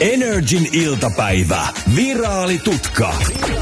Energin iltapäivä. Viraalitutka.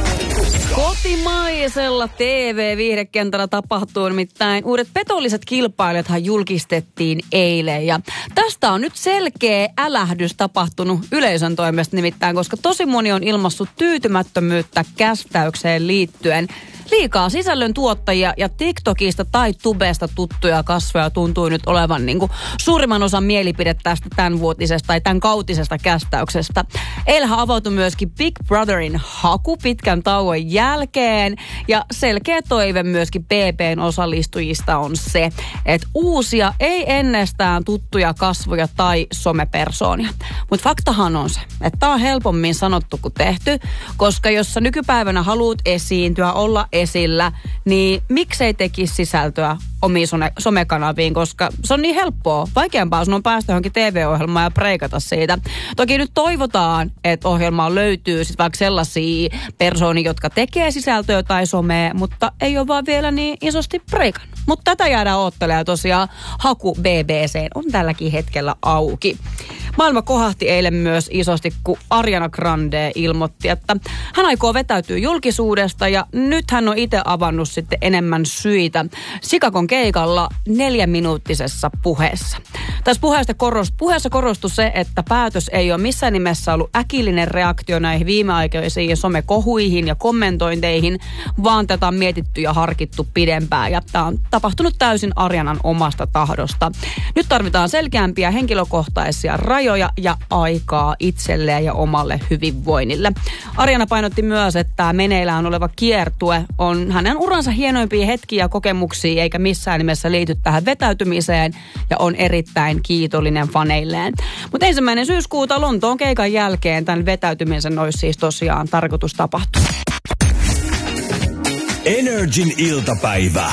Kotimaisella TV-viihdekentällä tapahtuu nimittäin uudet petolliset kilpailijathan julkistettiin eilen. Ja tästä on nyt selkeä älähdys tapahtunut yleisön toimesta nimittäin, koska tosi moni on ilmaissut tyytymättömyyttä kästäykseen liittyen. Liikaa sisällön tuottajia ja TikTokista tai Tubesta tuttuja kasvoja tuntuu nyt olevan suurimman osan mielipide tästä tämänvuotisesta tai tämän kautisesta kästäyksestä. Eilähän avautui myöskin Big Brotherin haku pitkän tauon jälkeen ja selkeä toive myöskin BB:n osallistujista on se, että uusia ei ennestään tuttuja kasvoja tai somepersoonia. Mutta faktahan on se, että tämä on helpommin sanottu kuin tehty, koska jos sä nykypäivänä haluat esiintyä, olla esillä, niin miksei tekisi sisältöä omiin somekanaviin, koska se on niin helppoa. Vaikeampaa sun on päästä johonkin TV-ohjelmaan ja preikata siitä. Toki nyt toivotaan, että ohjelmaan löytyy sit vaikka sellaisia persoonia, jotka tekee sisältöä tai somea, mutta ei ole vaan vielä niin isosti preikannut. Mutta tätä jäädään oottelemaan tosiaan. Haku BBC on tälläkin hetkellä auki. Maailma kohahti eilen myös isosti, kun Ariana Grande ilmoitti, että hän aikoo vetäytyä julkisuudesta ja nyt hän on itse avannut sitten enemmän syitä Chicagon keikalla 4-minuuttisessa puheessa. Tässä puheessa korostui se, että päätös ei ole missään nimessä ollut äkillinen reaktio näihin viimeaikaisiin somekohuihin ja kommentointeihin, vaan tätä on mietitty ja harkittu pidempään ja tämä on tapahtunut täysin Arianan omasta tahdosta. Nyt tarvitaan selkeämpiä henkilökohtaisia rajoja ja aikaa itselleen ja omalle hyvinvoinnille. Ariana painotti myös, että meneillään oleva kiertue on hänen uransa hienoimpia hetkiä ja kokemuksia, eikä missään nimessä liity tähän vetäytymiseen ja on erittäin kiitollinen faneilleen. Mutta 1. syyskuuta Lontoon keikan jälkeen tämän vetäytymisen olisi siis tosiaan tarkoitus tapahtua. Energin iltapäivä.